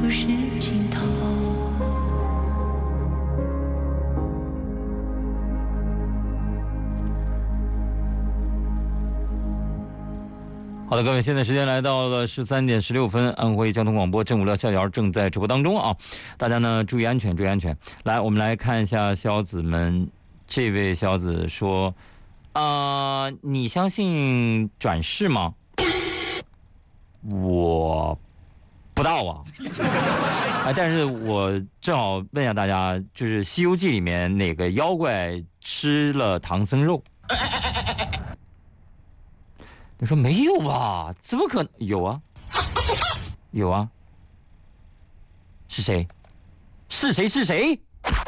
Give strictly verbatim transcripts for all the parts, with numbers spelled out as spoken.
不是尽头。 好的，各位，现在时间来到了十三点十六分，安徽交通广播正午料逍遥正在直播当中啊，大家呢注意安全，注意安全。来，我们来看一下小子们，这位小子说，啊、呃，你相信转世吗？我不知道啊，啊，但是我正好问一下大家，就是《西游记》里面哪个妖怪吃了唐僧肉？你说没有吧？怎么可能有啊？有啊？是谁？是谁？是谁？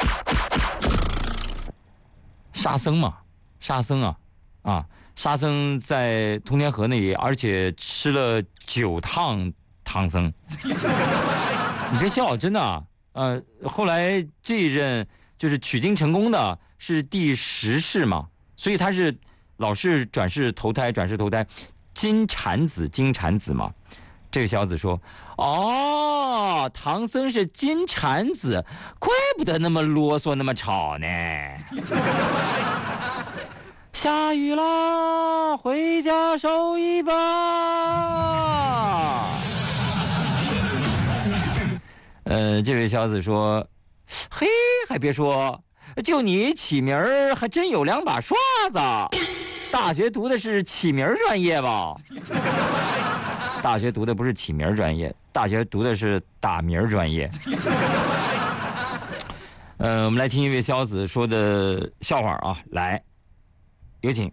沙僧嘛，沙僧啊，啊，沙僧在通天河那里，而且吃了九趟唐僧。你别笑，真的啊。呃，后来这一任就是取经成功的是第十世嘛，所以他是。老是转世投胎，转世投胎，金蝉子，金蝉子嘛。这个小子说：“哦，唐僧是金蝉子，怪不得那么啰嗦，那么吵呢。”下雨啦，回家收衣吧。呃，这位小子说：“嘿，还别说，就你起名儿还真有两把刷子。”大学读的是起名专业吧？大学读的不是起名专业，大学读的是打名专业。呃，我们来听一位小子说的笑话啊，来，有请。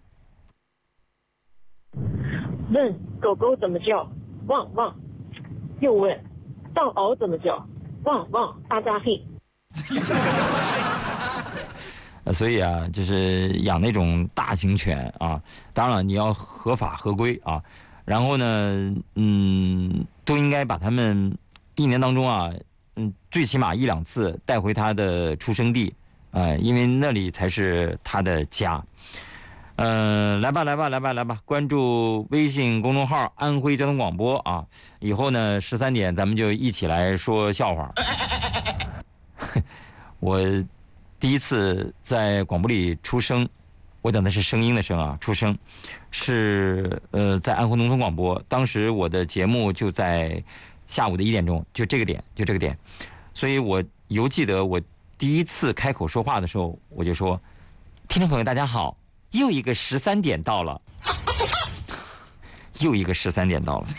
问狗狗怎么叫？汪汪。又问藏獒怎么叫？汪汪阿扎嘿。 所以啊，就是养那种大型犬啊，当然了，你要合法合规啊。然后呢，嗯，都应该把它们一年当中啊，嗯，最起码一两次带回它的出生地，呃，因为那里才是它的家。嗯、呃，来吧，来吧，来吧，来吧，关注微信公众号“安徽交通广播”啊。以后呢，十三点咱们就一起来说笑话。我。第一次在广播里出声，我讲的是声音的声啊，出声是呃在安徽农村广播，当时我的节目就在下午的一点钟，就这个点，就这个点，所以我犹记得我第一次开口说话的时候，我就说：“听众朋友大家好，又一个十三点到了，又一个十三点到了。”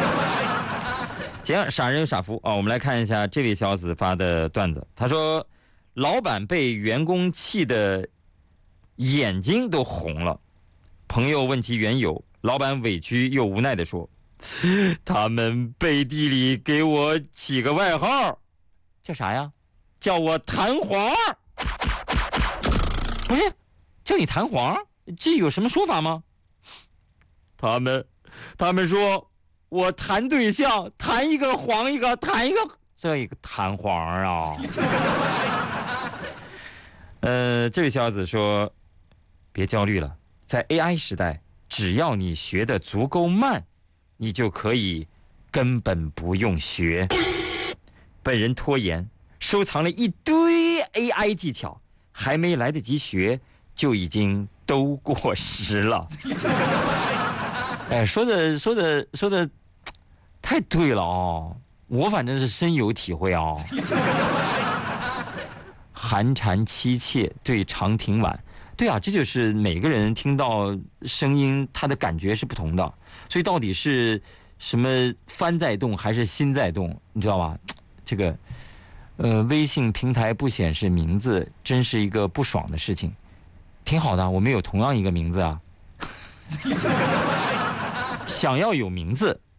行，傻人有傻福啊，我们来看一下这位小子发的段子，他说。老板被员工气得眼睛都红了，朋友问其缘由，老板委屈又无奈地说：“他们背地里给我起个外号，叫啥呀？叫我弹簧。”不是，叫你弹簧，这有什么说法吗？他们，他们说我谈对象，谈一个黄一个，谈一个，这一个弹簧啊。呃，这位小子说：“别焦虑了，在 A I 时代，只要你学得足够慢，你就可以根本不用学。”本人拖延，收藏了一堆 A I 技巧，还没来得及学，就已经都过时了。哎，说的说的说的太对了哦，我反正是深有体会哦。寒蝉凄切对长亭晚，对啊，这就是每个人听到声音他的感觉是不同的，所以到底是什么帆在动还是心在动，你知道吧？这个呃，微信平台不显示名字，真是一个不爽的事情。挺好的，我们有同样一个名字啊。想要有名字，